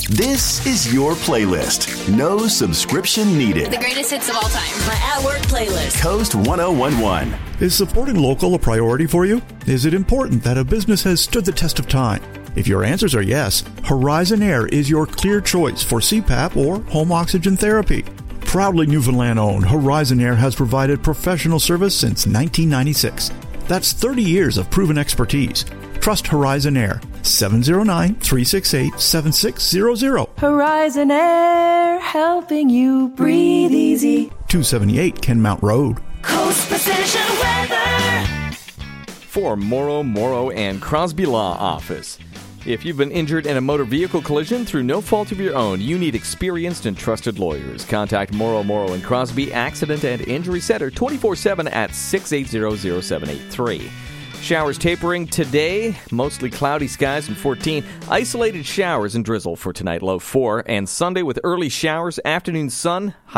This is your playlist. No subscription needed. The greatest hits of all time. My at-work playlist. Coast 1011. Is supporting local a priority for you? Is it important that a business has stood the test of time? If your answers are yes, Horizon Air is your clear choice for CPAP or home oxygen therapy. Proudly Newfoundland-owned, Horizon Air has provided professional service since 1996. That's 30 years of proven expertise. Trust Horizon Air. 709-368-7600. Horizon Air, helping you breathe easy. 278 Kenmount Road. Coast Precision Weather. For Morrow and Crosby Law Office. If you've been injured in a motor vehicle collision through no fault of your own, you need experienced and trusted lawyers. Contact Morrow and Crosby Accident and Injury Center 24/7 at 680-0783. Showers tapering today, mostly cloudy skies and 14. Isolated showers and drizzle for tonight, low 4. And Sunday with early showers, afternoon sun, high